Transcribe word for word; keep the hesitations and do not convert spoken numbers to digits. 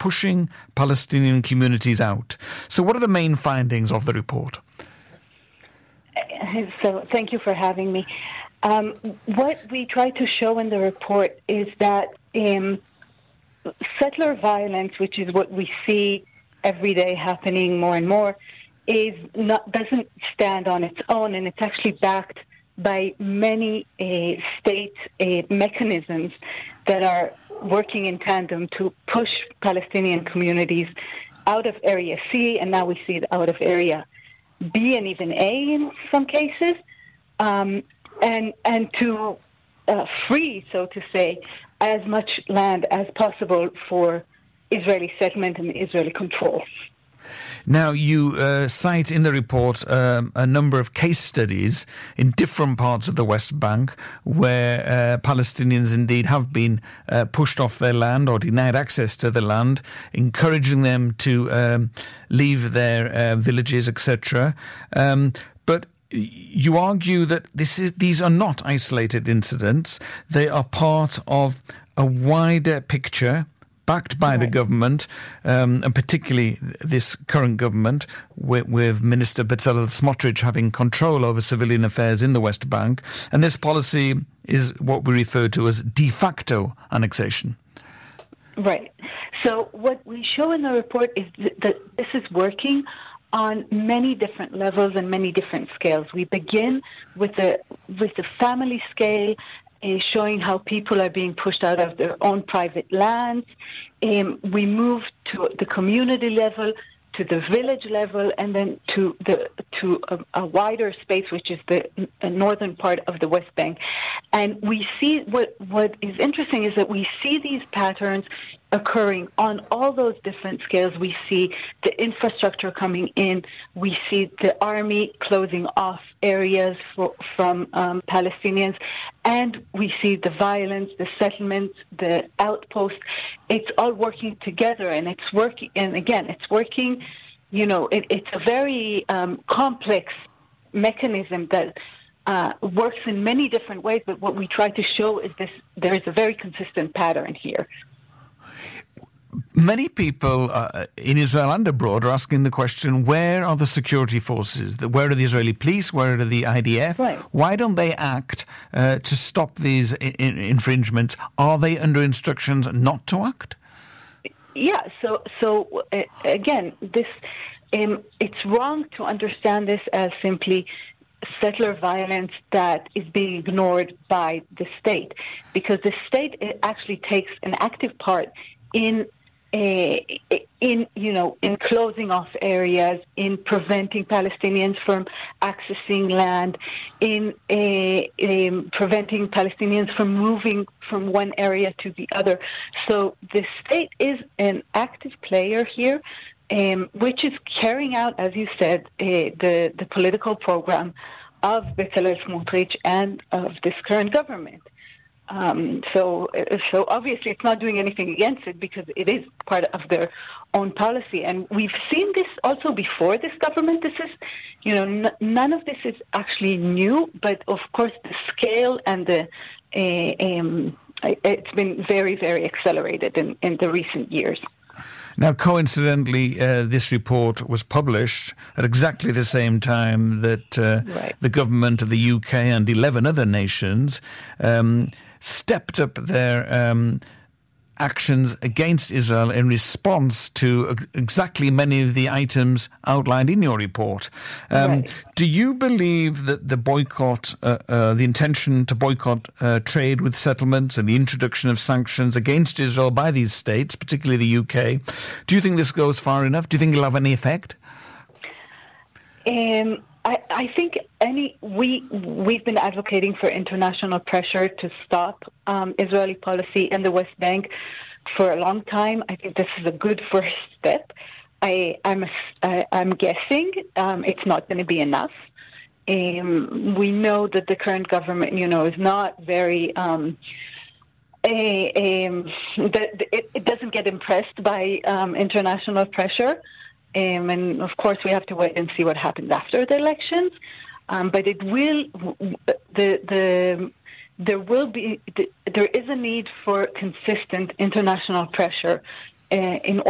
pushing Palestinian communities out. So what are the main findings of the report? So thank you for having me. Um, what we try to show in the report is that um, settler violence, which is what we see every day happening more and more, is not doesn't stand on its own, and it's actually backed by many uh, state uh, mechanisms that are working in tandem to push Palestinian communities out of Area C, and now we see it out of Area B and even A in some cases, um, and and to uh, free, so to say, as much land as possible for Israeli settlement and Israeli control. Now, you uh, cite in the report um, a number of case studies in different parts of the West Bank where uh, Palestinians indeed have been uh, pushed off their land or denied access to the land, encouraging them to um, leave their uh, villages, et cetera. Um, but you argue that this is these are not isolated incidents. They are part of a wider picture backed by right. the government, um, and particularly this current government, with, with Minister Bezalel Smotrich having control over civilian affairs in the West Bank. And this policy is what we refer to as de facto annexation. Right. So what we show in the report is that this is working on many different levels and many different scales. We begin with the with the family scale, Uh, showing how people are being pushed out of their own private lands. Um, we move to the community level, to the village level, and then to the to a, a wider space, which is the, the northern part of the West Bank. And we see what what is interesting is that we see these patterns occurring on all those different scales. We see the infrastructure coming in. We see the army closing off areas for, from um, Palestinians. And we see the violence, the settlements, the outposts. It's all working together, and it's working. And again, it's working. You know, it, it's a very um, complex mechanism that uh, works in many different ways. But what we try to show is this: there is a very consistent pattern here. Many people uh, in Israel and abroad are asking the question, where are the security forces? Where are the Israeli police? Where are the I D F? Right. Why don't they act uh, to stop these I- I- infringements? Are they under instructions not to act? Yeah, so, so uh, again, this um, it's wrong to understand this as simply settler violence that is being ignored by the state, because the state actually takes an active part in Uh, in, you know, in closing off areas, in preventing Palestinians from accessing land, in uh, um, preventing Palestinians from moving from one area to the other. So the state is an active player here, um, which is carrying out, as you said, uh, the, the political program of Bezalel Smotrich and of this current government. Um, so, so obviously it's not doing anything against it because it is part of their own policy. And we've seen this also before this government. This is, you know, n- none of this is actually new, but of course the scale and the, uh, um, it's been very, very accelerated in, in the recent years. Now, coincidentally, uh, this report was published at exactly the same time that uh, right. the government of the U K and eleven other nations um, stepped up their um, actions against Israel in response to exactly many of the items outlined in your report. Um, right. Do you believe that the boycott, uh, uh, the intention to boycott uh, trade with settlements and the introduction of sanctions against Israel by these states, particularly the U K, do you think this goes far enough? Do you think it'll have any effect? Um, I, I think any we we've been advocating for international pressure to stop um, Israeli policy in the West Bank for a long time. I think this is a good first step. I, I'm I, I'm guessing um, it's not going to be enough. Um, we know that the current government, you know, is not very. Um, a, um, that it, it doesn't get impressed by um, international pressure. Um, and of course, we have to wait and see what happens after the elections. Um, but it will, the the there will be, the, there is a need for consistent international pressure uh, in